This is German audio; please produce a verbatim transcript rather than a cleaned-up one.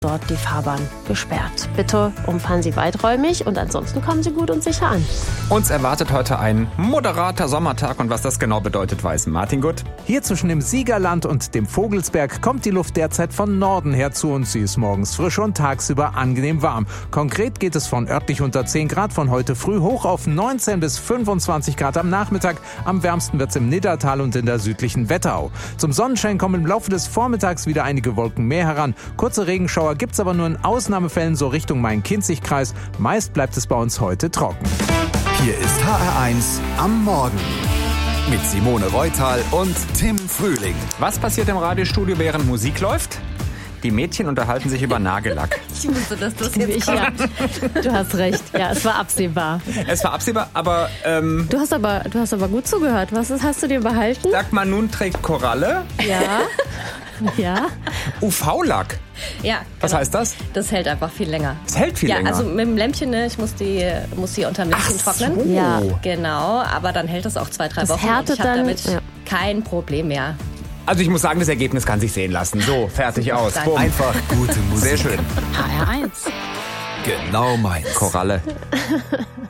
dort die Fahrbahn gesperrt. Bitte umfahren Sie weiträumig und ansonsten kommen Sie gut und sicher an. Uns erwartet heute ein moderater Sommertag und was das genau bedeutet, weiß Martin Gutt. Hier zwischen dem Siegerland und dem Vogelsberg kommt die Luft derzeit von Norden her zu uns. Sie ist morgens frisch und tagsüber angenehm warm. Konkret geht es von örtlich unter zehn Grad von heute früh hoch auf neunzehn bis fünfundzwanzig Grad am Nachmittag. Am wärmsten wird's im Niddertal und in der südlichen Wetterau. Zum Sonnenschein kommen im Laufe des Vormittags wieder einige Wolken mehr heran. Kurze Regenschauer gibt's aber nur in Ausnahmefällen so Richtung Main-Kinzig-Kreis. Meist bleibt es bei uns heute trocken. Hier ist H R eins am Morgen mit Simone Reutal und Tim Frühling. Was passiert im Radiostudio, während Musik läuft? Die Mädchen unterhalten sich über Nagellack. Ich wusste, dass das jetzt kommt. Ja, du hast recht. Ja, es war absehbar. Es war absehbar, aber... Ähm, du, hast aber du hast aber gut zugehört. Was ist, hast du dir behalten? Sagt man, nun trägt Koralle? Ja. Ja. U V-Lack? Ja. Was genau. heißt das? Das hält einfach viel länger. Es hält viel ja, länger? Ja, also mit dem Lämpchen, ne, ich muss die, muss die unter dem Lämpchen Ach trocknen. So. Ja. Genau, aber dann hält das auch zwei, drei das Wochen härtet und ich habe dann, damit ja. kein Problem mehr. Also ich muss sagen, das Ergebnis kann sich sehen lassen. So, fertig aus. Bumm. Einfach gute Musik. Sehr schön. H R eins. Genau meins. Koralle.